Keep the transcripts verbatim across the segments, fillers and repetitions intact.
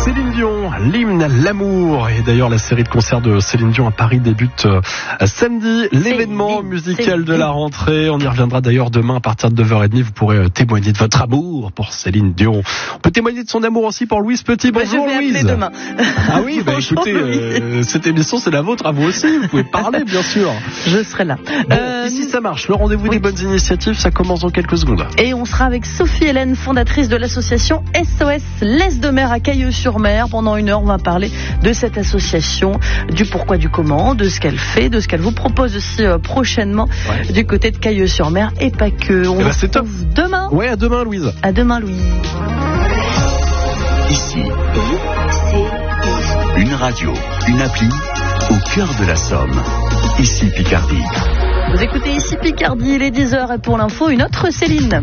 Céline Dion, l'hymne à l'amour. Et d'ailleurs, la série de concerts de Céline Dion à Paris débute euh, samedi. L'événement musical de la rentrée. On y reviendra d'ailleurs demain à partir de neuf heures trente. Vous pourrez euh, témoigner de votre amour pour Céline Dion. On peut témoigner de son amour aussi pour Louise Petit. Bonjour bah, je vais Louise. appeler demain. Ah oui, bah écoutez, euh, cette émission c'est la vôtre à vous aussi. Vous pouvez parler bien sûr. Je serai là. Bon, euh, ici ça marche. Le rendez-vous oui. des bonnes initiatives, ça commence dans quelques secondes. Et on sera avec Sophie Hélène, fondatrice de l'association S O S Laisse de Mer à Cailleux-sur-Mer. Pendant une heure, on va parler de cette association, du pourquoi, du comment, de ce qu'elle fait, de ce qu'elle vous propose aussi euh, prochainement ouais. du côté de Cailleux-sur-Mer et pas que. On bah, se retrouve demain. Ouais, à demain Louise. À demain Louise. Ici, une radio, une appli au cœur de la Somme. Ici Picardie. Vous écoutez Ici Picardie, il est dix heures et pour l'info, une autre Céline.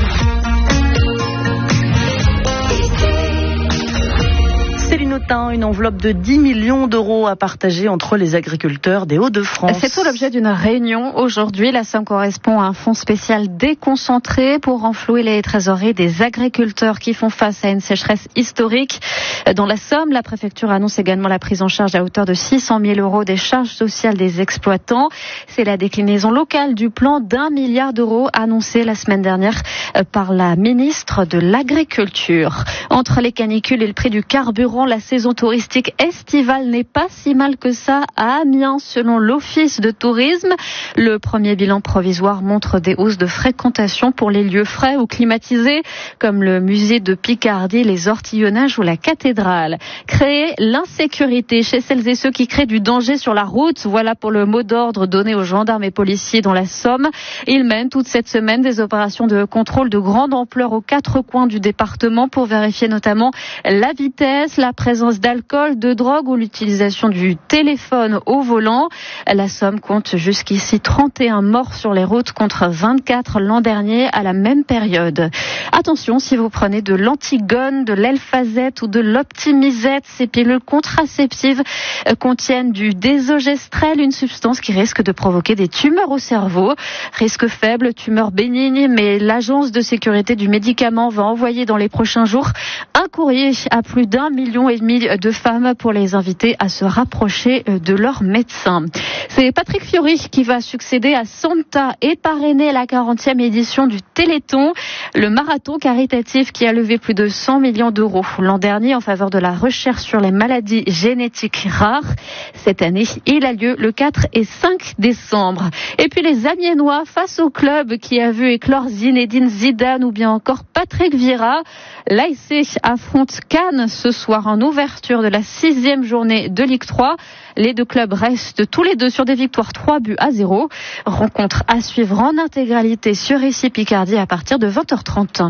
Céline Autain, une enveloppe de dix millions d'euros à partager entre les agriculteurs des Hauts-de-France. C'est tout l'objet d'une réunion aujourd'hui. La somme correspond à un fonds spécial déconcentré pour renflouer les trésoreries des agriculteurs qui font face à une sécheresse historique. Dans la Somme, la préfecture annonce également la prise en charge à hauteur de six cent mille euros des charges sociales des exploitants. C'est la déclinaison locale du plan d'un milliard d'euros annoncé la semaine dernière par la ministre de l'Agriculture. Entre les canicules et le prix du carburant, la saison touristique estivale n'est pas si mal que ça à Amiens, selon l'Office de tourisme. Le premier bilan provisoire montre des hausses de fréquentation pour les lieux frais ou climatisés, comme le musée de Picardie, les Ortillonnages ou la cathédrale. Créer l'insécurité chez celles et ceux qui créent du danger sur la route, voilà pour le mot d'ordre donné aux gendarmes et policiers dans la Somme. Ils mènent toute cette semaine des opérations de contrôle de grande ampleur aux quatre coins du département pour vérifier notamment la vitesse, la présence d'alcool, de drogue ou l'utilisation du téléphone au volant. La Somme compte jusqu'ici trente et un morts sur les routes contre vingt-quatre l'an dernier à la même période. Attention, si vous prenez de l'antigone, de l'elfazette ou de l'optimisette, ces pilules contraceptives contiennent du désogestrel, une substance qui risque de provoquer des tumeurs au cerveau. Risque faible, tumeur bénigne, mais l'Agence de sécurité du médicament va envoyer dans les prochains jours un courrier à plus d'un million et demi de femmes pour les inviter à se rapprocher de leur médecin. C'est Patrick Fiori qui va succéder à Santa et parrainer la quarantième édition du Téléthon, le marathon caritatif qui a levé plus de cent millions d'euros l'an dernier en faveur de la recherche sur les maladies génétiques rares. Cette année, il a lieu le quatre et cinq décembre. Et puis les Amiénois face au club qui a vu éclore Zinedine Zidane ou bien encore Patrick Vieira. L'A S C affronte Cannes ce soir en ouverture de la sixième journée de Ligue trois. Les deux clubs restent tous les deux sur des victoires trois buts à zéro. Rencontre à suivre en intégralité sur Ici Picardie à partir de vingt heures trente.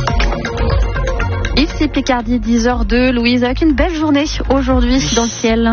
Ici Picardie, dix heures deux. Louise, avec une belle journée aujourd'hui dans le ciel.